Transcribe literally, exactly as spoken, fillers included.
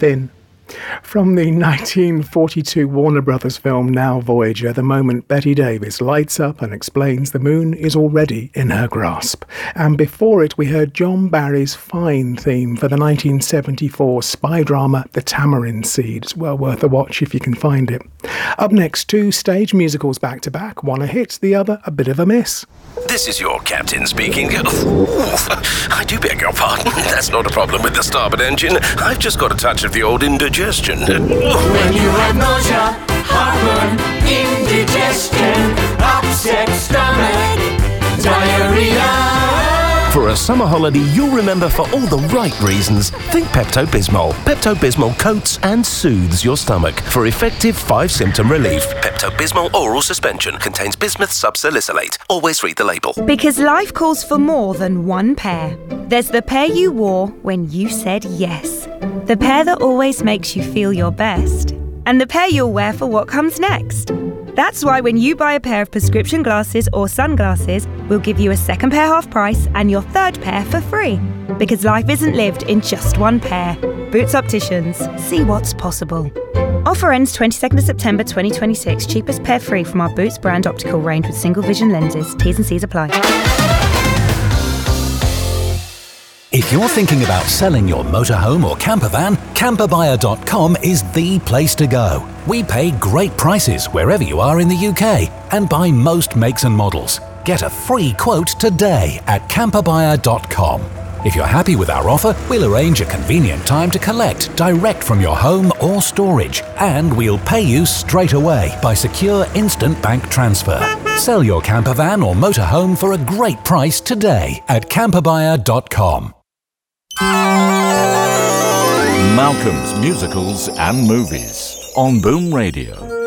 Finn. From the nineteen forty-two Warner Brothers film Now Voyager, the moment Betty Davis lights up and explains the moon is already in her grasp. And before it, we heard John Barry's fine theme for the nineteen seventy-four spy drama The Tamarind Seed. It's well worth a watch if you can find it. Up next, two stage musicals back-to-back, one a hit, the other a bit of a miss. This is your captain speaking. Ooh, I do beg your pardon. That's not a problem with the starboard engine. I've just got a touch of the old indigestion. When you have nausea, heartburn, indigestion, upset stomach, diarrhea. For a summer holiday you'll remember for all the right reasons, think Pepto-Bismol. Pepto-Bismol coats and soothes your stomach for effective five-symptom relief. Pepto-Bismol oral suspension contains bismuth subsalicylate. Always read the label. Because life calls for more than one pair. There's the pair you wore when you said yes. The pair that always makes you feel your best. And the pair you'll wear for what comes next. That's why when you buy a pair of prescription glasses or sunglasses, we'll give you a second pair half price and your third pair for free. Because life isn't lived in just one pair. Boots Opticians. See what's possible. Offer ends twenty-second of September twenty twenty-six. Cheapest pair free from our Boots brand optical range with single vision lenses. T's and C's apply. If you're thinking about selling your motorhome or camper van, camper buyer dot com is the place to go. We pay great prices wherever you are in the U K and buy most makes and models. Get a free quote today at camper buyer dot com. If you're happy with our offer, we'll arrange a convenient time to collect direct from your home or storage, and we'll pay you straight away by secure instant bank transfer. Sell your camper van or motorhome for a great price today at camper buyer dot com. Malcolm's Musicals and Movies on Boom Radio.